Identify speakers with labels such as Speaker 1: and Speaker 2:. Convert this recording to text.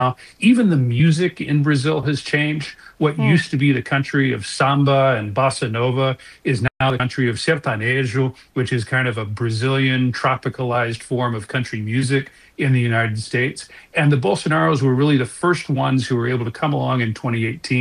Speaker 1: Even the music in Brazil has changed. What
Speaker 2: Hmm.
Speaker 1: used to be the country of samba and bossa nova is now the country of sertanejo, which is kind of a Brazilian tropicalized form of country music in the United States. And the Bolsonaros were really the first ones who were able to come along in 2018